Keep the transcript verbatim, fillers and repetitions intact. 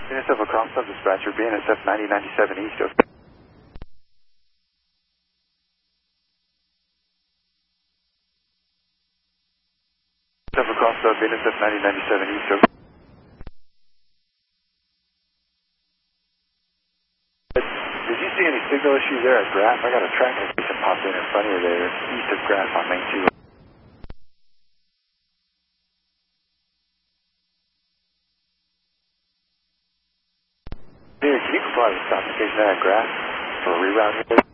B N S F across sub dispatcher, B N S F ninety ninety-seven east. Over. B N S F across sub, B N S F ninety ninety-seven east. Over. Did you see any signal issue there at Graph? I got a tracking station popped in in front of you there, east of Graph on main two. Here, can you provide a stop location there at Graph for a reroute here?